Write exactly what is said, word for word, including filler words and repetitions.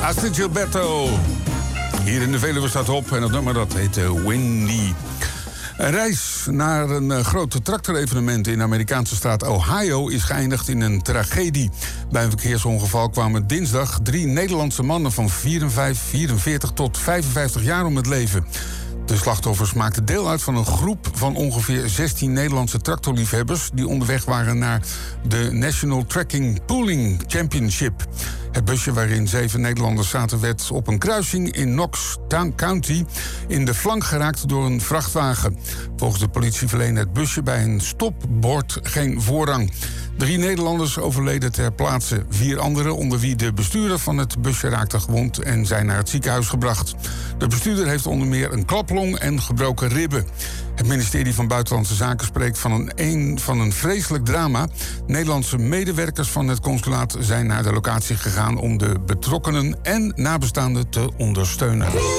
Astrid Gilberto. Hier in de Veluwe staat op en het nummer dat heet uh, Windy. Een reis naar een uh, groot tractorevenement in de Amerikaanse staat Ohio is geëindigd in een tragedie. Bij een verkeersongeval kwamen dinsdag drie Nederlandse mannen van vierenvijftig, vierenveertig tot vijfenvijftig jaar om het leven. De slachtoffers maakten deel uit van een groep van ongeveer zestien Nederlandse tractorliefhebbers die onderweg waren naar de National Tracking Pooling Championship. Het busje waarin zeven Nederlanders zaten werd op een kruising in Knox County in de flank geraakt door een vrachtwagen. Volgens de politie verleende het busje bij een stopbord geen voorrang. Drie Nederlanders overleden ter plaatse. Vier anderen, onder wie de bestuurder van het busje, raakten gewond en zijn naar het ziekenhuis gebracht. De bestuurder heeft onder meer een klaplong en gebroken ribben. Het ministerie van Buitenlandse Zaken spreekt van een, een, van een vreselijk drama. Nederlandse medewerkers van het consulaat zijn naar de locatie gegaan om de betrokkenen en nabestaanden te ondersteunen.